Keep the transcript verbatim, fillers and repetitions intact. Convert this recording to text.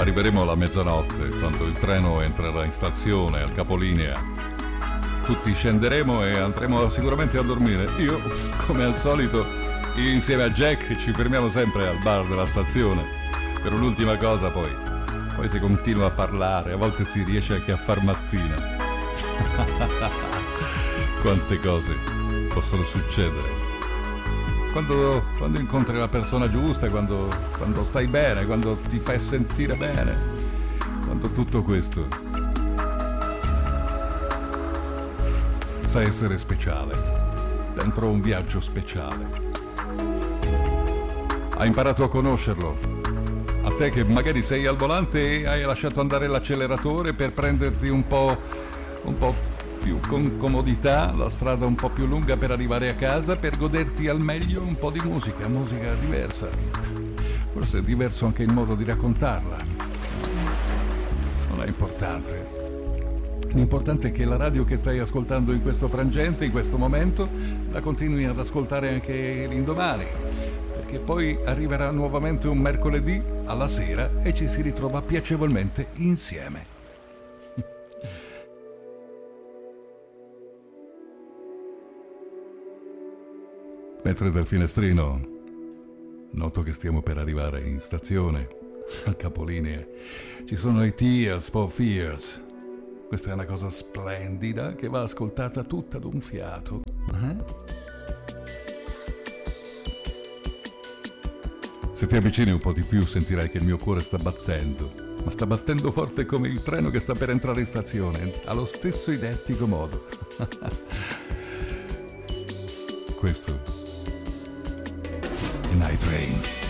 Arriveremo alla mezzanotte, quando il treno entrerà in stazione, al capolinea. Tutti scenderemo e andremo sicuramente a dormire. Io, come al solito, insieme a Jack ci fermiamo sempre al bar della stazione per un'ultima cosa, poi poi si continua a parlare, a volte si riesce anche a far mattina. Quante cose possono succedere quando, quando incontri la persona giusta, quando, quando stai bene, quando ti fai sentire bene, quando tutto questo sa essere speciale, dentro un viaggio speciale. Hai imparato a conoscerlo, a te che magari sei al volante e hai lasciato andare l'acceleratore per prenderti un po', un po' più con comodità la strada un po' più lunga per arrivare a casa, per goderti al meglio un po' di musica, musica diversa. Forse è diverso anche il modo di raccontarla. Non è importante. L'importante è che la radio che stai ascoltando in questo frangente, in questo momento, la continui ad ascoltare anche l'indomani, perché poi arriverà nuovamente un mercoledì alla sera e ci si ritrova piacevolmente insieme. Mentre dal finestrino noto che stiamo per arrivare in stazione, al capolinea, ci sono i Tears for Fears. Questa è una cosa splendida che va ascoltata tutta d'un fiato. Uh-huh. Se ti avvicini un po' di più sentirai che il mio cuore sta battendo, ma sta battendo forte come il treno che sta per entrare in stazione, allo stesso identico modo. Questo è Night Train.